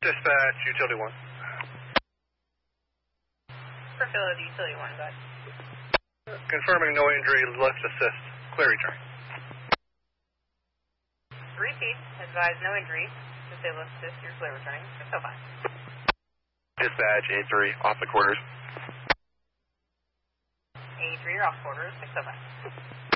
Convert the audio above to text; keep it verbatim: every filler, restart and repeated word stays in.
Dispatch, Utility one. Facility, Utility one, go ahead. Confirming no injury, lift assist. Clear return. Repeat, advise no injury. If they lift assist, you're clear returning. six oh five. Dispatch, A three, off the quarters. A three, you're off quarters, six oh five.